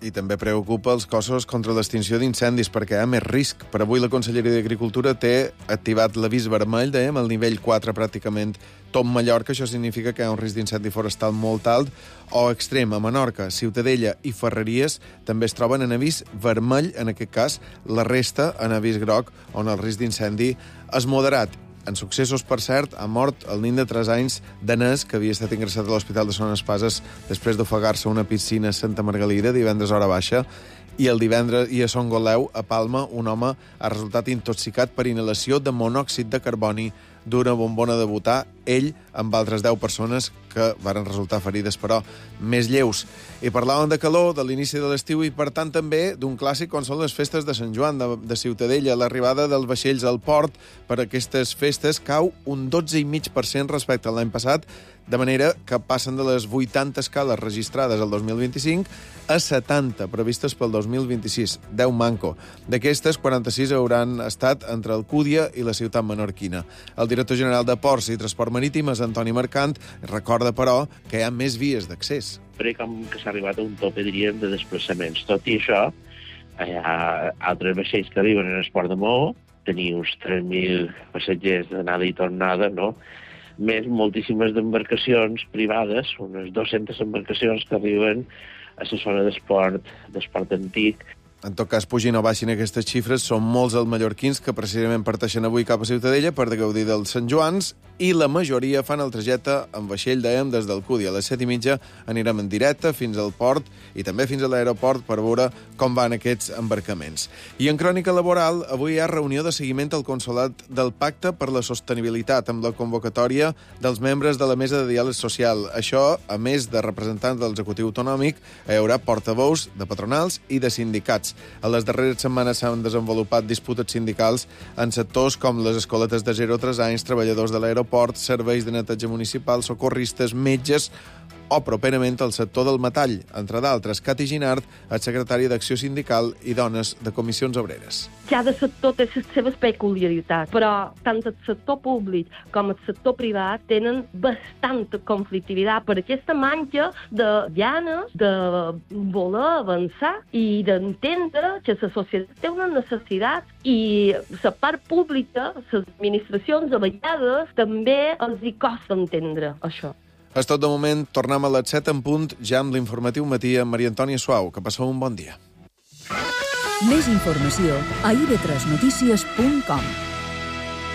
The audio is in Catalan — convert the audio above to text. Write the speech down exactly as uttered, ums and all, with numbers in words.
I també preocupa els cossos contra l'extinció d'incendis perquè hi ha més risc. Per avui la Conselleria d'Agricultura té activat l'avís vermell, dèiem, al nivell quatre pràcticament tot Mallorca. Això significa que hi ha un risc d'incendi forestal molt alt o extrem. A Menorca, Ciutadella i Ferreries també es troben en avís vermell, en aquest cas la resta en avís groc, on el risc d'incendi és moderat. En successos, per cert, ha mort el nin de tres anys danès que havia estat ingressat a l'Hospital de Son Espases després d'ofegar-se a una piscina a Santa Margalida divendres hora baixa, i el divendres i a Son Goleu, a Palma, un home ha resultat intoxicat per inhalació de monòxid de carboni d'una bombona de butà, ell amb altres deu persones que varen resultar ferides, però més lleus. I parlàvem de calor, de l'inici de l'estiu i, per tant, també d'un clàssic com són les festes de Sant Joan, de, de Ciutadella. L'arribada dels vaixells al port per a aquestes festes cau un dotze coma cinc per cent respecte a l'any passat, de manera que passen de les vuitanta escales registrades el dos mil vint-i-cinc a setanta previstes pel dos mil vint-i-sis. deu manco. D'aquestes, quaranta-sis hauran estat entre Alcúdia i la ciutat menorquina. El director general de Ports i Transport Marítim, Antoni Mercant, recorda, però, que hi ha més vies d'accés. Crec que s'ha arribat a un tope, diríem, de desplaçaments. Tot i això, hi ha altres vaixells que arriben en el port de Maó, tenir uns tres mil passatgers d'anada i tornada, no?, més moltíssimes d'embarcacions privades, unes dues-centes embarcacions que arriben a la zona d'esport, d'esport antic. En tot cas, pugin o baixin aquestes xifres, són molts els mallorquins que precisament parteixen avui cap a Ciutadella per gaudir dels Sant Joans, i la majoria fan el trajecte en vaixell, dèiem, des d'Alcúdia. A les set i mitja anirem en directe fins al port i també fins a l'aeroport per veure com van aquests embarcaments. I en crònica laboral, avui hi ha reunió de seguiment al Consolat del Pacte per la Sostenibilitat, amb la convocatòria dels membres de la Mesa de Diàleg Social. Això, a més de representants de l'executiu autonòmic, hi haurà portaveus de patronals i de sindicats. A les darreres setmanes s'han desenvolupat disputes sindicals en sectors com les escoletes de zero a tres anys, treballadors de l'aeroport, serveis de neteja municipal, socorristes, metges o properament el sector del metall, entre d'altres. Cati Ginard, el secretari d'Acció Sindical i Dones de Comissions Obreres. Cada sector té les seves peculiaritats, però tant el sector públic com el sector privat tenen bastanta conflictivitat per aquesta manca de ganes de voler avançar i d'entendre que la societat té una necessitat i la part pública, les administracions, a vegades també els hi costa entendre això. És tot de moment. Tornem a les set en punt, ja amb l'informatiu matí amb Maria Antònia Suau. Que passeu un bon dia. Més informació a i ve tres notícies punt com.